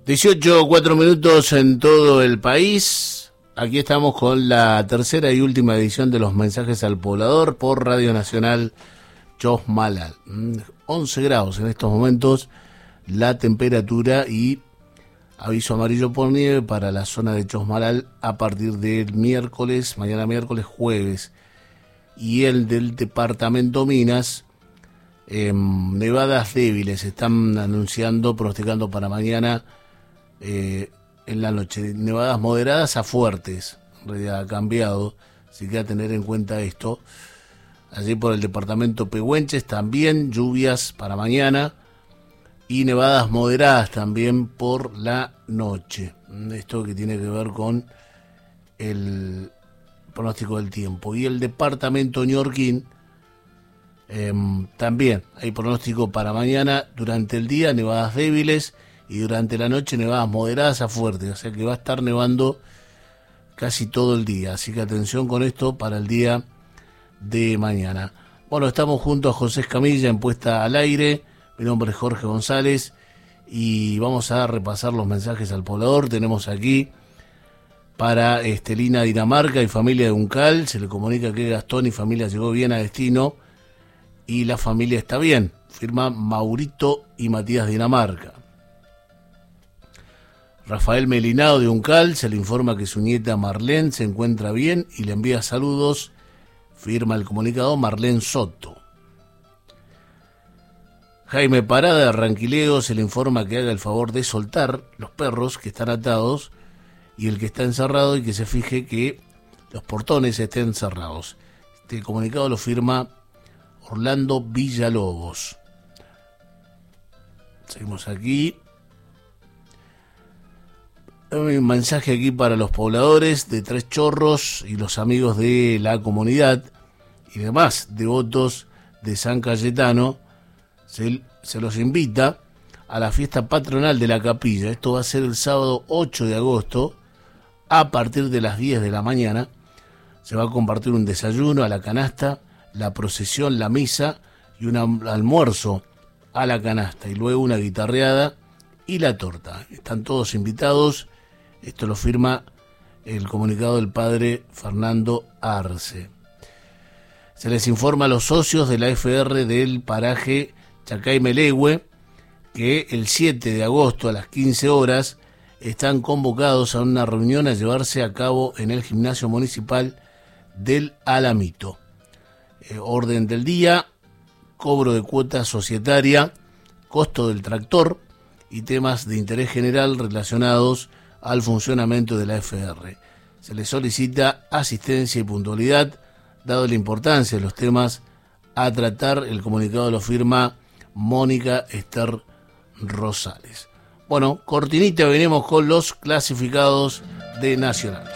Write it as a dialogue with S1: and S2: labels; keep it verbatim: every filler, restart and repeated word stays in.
S1: dieciocho, cuatro minutos en todo el país. Aquí estamos con la tercera y última edición de los mensajes al poblador por Radio Nacional Chosmalal. once grados en estos momentos la temperatura y aviso amarillo por nieve para la zona de Chosmalal a partir del miércoles, mañana miércoles, jueves. Y el del departamento Minas, eh, nevadas débiles, están anunciando, pronosticando para mañana eh, en la noche, nevadas moderadas a fuertes. En realidad ha cambiado, así que a tener en cuenta esto. Allí por el departamento Pehuenches también lluvias para mañana y nevadas moderadas también por la noche. Esto que tiene que ver con el pronóstico del tiempo. Y el departamento Ñorquín, eh, también hay pronóstico para mañana durante el día, nevadas débiles, y durante la noche nevadas moderadas a fuertes, o sea que va a estar nevando casi todo el día, así que atención con esto para el día de mañana. Bueno, estamos junto a José Escamilla en Puesta al Aire, mi nombre es Jorge González y vamos a repasar los mensajes al poblador. Tenemos aquí para Estelina Dinamarca y familia de Uncal, se le comunica que Gastón y familia llegó bien a destino y la familia está bien, firma Maurito y Matías Dinamarca. Rafael Melinado de Uncal se le informa que su nieta Marlene se encuentra bien y le envía saludos, firma el comunicado Marlene Soto. Jaime Parada de Ranquileo se le informa que haga el favor de soltar los perros que están atados y el que está encerrado y que se fije que los portones estén cerrados. Este comunicado lo firma Orlando Villalobos. Seguimos aquí. Hay un mensaje aquí para los pobladores de Tres Chorros y los amigos de la comunidad y demás devotos de San Cayetano. Se, se los invita a la fiesta patronal de la capilla. Esto va a ser el sábado ocho de agosto a partir de las diez de la mañana. Se va a compartir un desayuno a la canasta, la procesión, la misa y un almuerzo a la canasta y luego una guitarreada y la torta. Están todos invitados. Esto lo firma el comunicado del padre Fernando Arce. Se les informa a los socios de la F R del paraje Chacay-Melegüe que el siete de agosto a las quince horas están convocados a una reunión a llevarse a cabo en el gimnasio municipal del Alamito. Eh, orden del día, cobro de cuota societaria, costo del tractor y temas de interés general relacionados al funcionamiento de la F R. Se les solicita asistencia y puntualidad, dado la importancia de los temas a tratar. El comunicado lo firma Mónica Esther Rosales. Bueno, cortinita, venimos con los clasificados de Nacional.